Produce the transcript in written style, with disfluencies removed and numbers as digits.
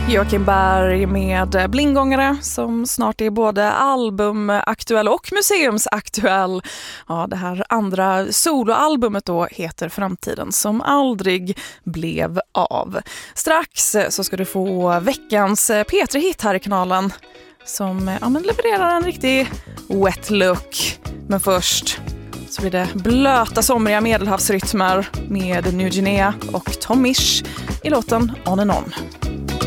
Joakim Berg med Blindgångare som snart är både albumaktuell och museumsaktuell. Ja, det här andra soloalbumet då heter Framtiden som aldrig blev av. Strax så ska du få veckans P3-hit här i kanalen som levererar en riktig wet look. Men först så blir det blöta somriga medelhavsrytmer med New Guinea och Tom Misch i låten On and On.